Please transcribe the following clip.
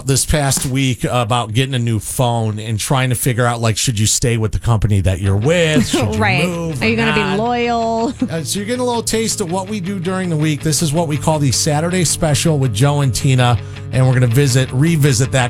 this past week about getting a new phone and trying to figure out, like, should you stay with the company that you're with? Should you Right. move? Are you going to be loyal? So you're getting a little taste of what we do during the week. This is what we call the Saturday Special with Joe and Tina, and we're going to revisit that